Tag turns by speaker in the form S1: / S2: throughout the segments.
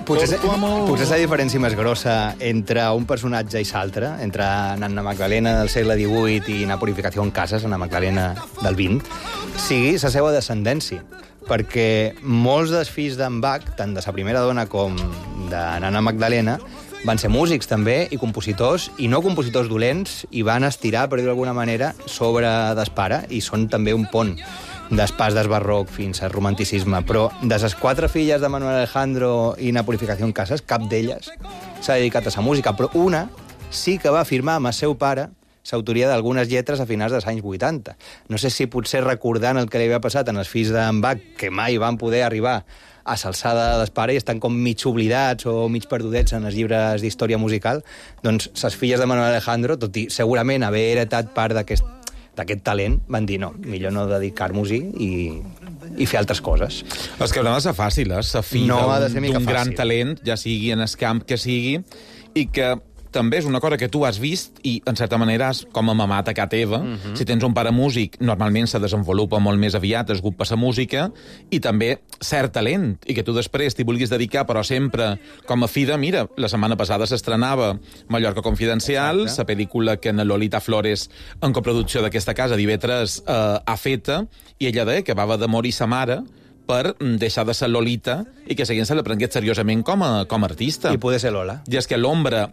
S1: Potser la diferència més grossa entre un personatge i l'altre, entre Anna Magdalena del segle XVIII i na Purificació en Casas, Anna Magdalena del XX, sigui la seva descendència. Perquè molts dels fills d'en Bach, tant de la primera dona com d'Anna Magdalena, van ser músics també i compositors, i no compositors dolents, i van estirar, per dir-ho d'alguna manera, sobre des pare, i són també un pont des pas del barroc fins al romanticisme. Però de les 4 filles de Manuel Alejandro i na Purificació en Casas, cap d'elles s'ha dedicat a la música, però una sí que va afirmar amb el seu pare l'autoria d'algunes lletres a finals dels anys 80. No sé si potser recordant el que li havia passat en els fills d'en Bach, que mai van poder arribar a l'alçada del pare i estan com mig oblidats o mig perdudets en els llibres d'història musical, doncs les filles de Manuel Alejandro, tot i segurament haver heretat part d'aquest talent, van dir no, millor no dedicar-nos-hi i fer altres coses.
S2: És que no ha de ser fàcil, ser fill d'un gran talent, ja sigui en el camp que sigui, i que també és una cosa que tu has vist i, en certa manera, has com a mamat a casa teva. Si tens un pare músic, normalment se desenvolupa molt més aviat el gust per la música, i també cert talent, i que tu després t'hi vulguis dedicar, però sempre com a fi de... Mira, la setmana passada s'estrenava Mallorca Confidencial, la pel·lícula que en Lolita Flores, en coproducció d'aquesta casa, d'Ivetres, ha feta, i ella deia que va haver de morir sa mare per deixar de ser Lolita i que seguint se l'aprengués seriosament com a artista.
S1: I poder ser Lola.
S2: I és que l'ombra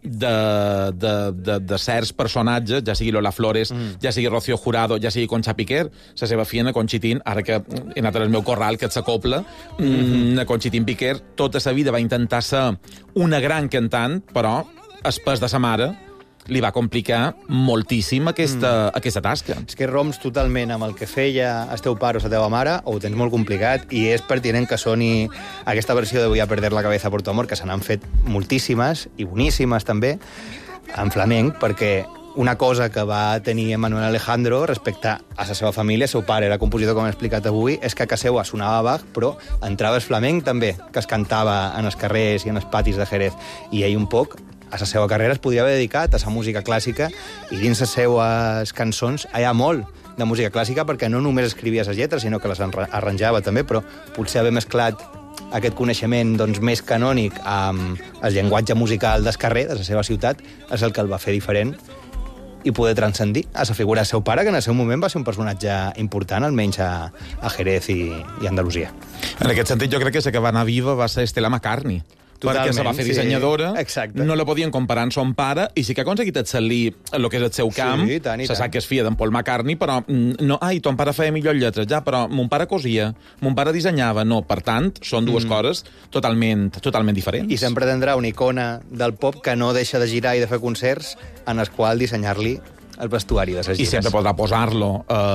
S2: de certs personatges, ja sigui Lola Flores, ja sigui Rocío Jurado, ja sigui Concha Piquer, la seva filla, Conchitín, ara que he anat al meu corral, que et s'acopla, Conchitín Piquer, tota sa vida va intentar ser una gran cantant, però, espès de sa mare, li va complicar moltíssim aquesta tasca.
S1: És que roms totalment amb el que feia el teu pare o la teva mare, o ho tens molt complicat, i és pertinent que soni aquesta versió de Voy a perder la cabeza por tu amor, que se n'han fet moltíssimes, i boníssimes també, en flamenc, perquè una cosa que va tenir Manuel Alejandro respecte a la seva família, el seu pare era compositor, com he explicat avui, és que a casa seva sonava Bach, però entrava el flamenc també, que es cantava en els carrers i en els patis de Jerez, i ell un poc a la seva carrera es podria haver dedicat a la música clàssica, i dins les seues cançons hi ha molt de música clàssica, perquè no només escrivia les lletres, sinó que les arranjava també, però potser haver mesclat aquest coneixement doncs, més canònic amb el llenguatge musical del carrer, de la seva ciutat, és el que el va fer diferent i poder transcendir a la figura del seu pare, que en el seu moment va ser un personatge important, almenys a Jerez i Andalusia.
S2: En aquest sentit, jo crec que la que va anar viva va ser Stella McCartney. Totalment, perquè se va fer dissenyadora, no la podien comparar amb son pare, i sí que ha aconseguit excel·lir el que és el seu camp, se sap que és filla d'en Paul McCartney, però no, ton pare feia millor lletres, ja, però mon pare cosia, mon pare dissenyava, no, per tant, són dues coses totalment diferents.
S1: I sempre tindrà una icona del pop que no deixa de girar i de fer concerts en els quals dissenyar-li el vestuari de les gires.
S2: I sempre podrà posar-lo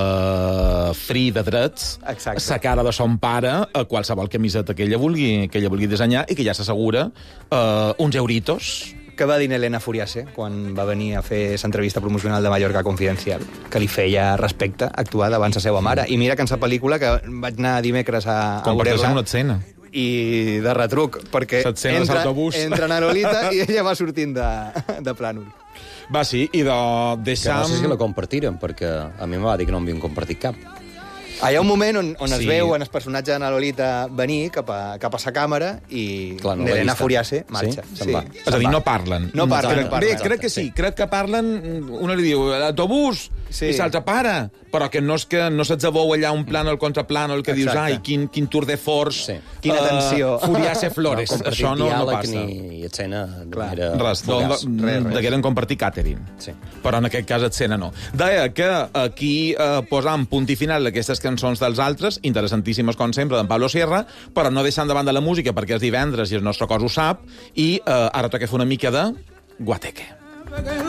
S2: free de drets, la cara de son pare, a qualsevol camiseta que ella vulgui dissenyar, i que ja s'assegura uns euritos.
S1: Què va dir Elena Furiase quan va venir a fer l'entrevista promocional de Mallorca Confidencial? Que li feia respecte actuar davant la seva mare. I mira que en la pel·lícula, que vaig anar dimecres a
S2: veure-la, una escena
S1: i de retruc, perquè entra na Lolita i ella va sortint de plànol.
S2: Va, sí, i deixam...
S3: Que no sé si la compartiren, perquè a mi em va dir que no m'havien compartit cap.
S1: Hi ha un moment on es veu en el personatge de na Lolita venir cap a la càmera i Elena Furiase marxa.
S3: Se'n va.
S2: És a dir, no parlen.
S1: No parlen.
S2: Bé, crec que sí. Crec que parlen... Una li diu, l'autobús, i l'altre para, però que no és que no se'ls veu allà un plano, el contraplano, el que dius, ai, quin tour de force,
S1: quina tensió.
S2: Furiase Flores. Això no passa.
S3: Ni escena.
S2: Res, degueren compartir catering. Però en aquest cas escena no. Deia que aquí posam punt i final d'aquestes cançons dels altres, interessantíssimes com sempre, d'en Pablo Sierra, però no deixant de banda la música perquè és divendres i el nostre cos ho sap, i ara toca fer una mica de guateque.